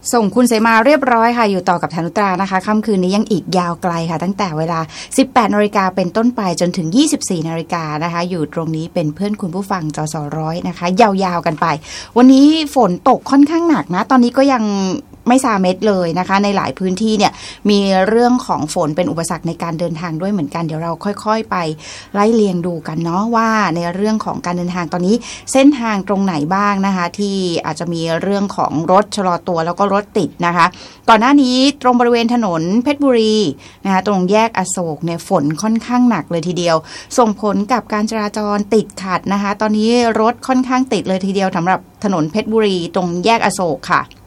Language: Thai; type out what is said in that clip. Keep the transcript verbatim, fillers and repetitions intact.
ส่งคุณเสมาเรียบร้อยค่ะอยู่ต่อกับธนุตรานะคะค่ำคืนนี้ยังอีกยาวไกลค่ะตั้งแต่เวลา สิบแปดนาฬิกาเป็นต้นไปจนถึง ยี่สิบสี่นาฬิกานะคะอยู่ตรงนี้เป็นเพื่อนคุณผู้ฟังจสร้อยนะคะยาวๆกันไปวันนี้ฝนตกค่อนข้างหนักนะตอนนี้ก็ยังไม่ซาเม็ดเลยนะคะในหลายพื้นที่เนี่ยมีเรื่องของฝนเป็นอุปสรรคในการเดินทางด้วยเหมือนกันเดี๋ยวเราค่อยๆไปไล่เรียงดูกันเนาะว่าในเรื่องของการเดินทางตอนนี้เส้นทางตรงไหนบ้างนะคะที่อาจจะมีเรื่องของรถชะลอตัวแล้วก็รถติดนะคะก่อนหน้านี้ตรงบริเวณถนนเพชรบุรีนะคะตรงแยกอโศกเนี่ยฝนค่อนข้างหนักเลยทีเดียวส่งผลกับการจราจรติดขัดนะคะตอนนี้รถค่อนข้างติดเลยทีเดียวสำหรับถนนเพชรบุรีตรงแยกอโศกค่ะ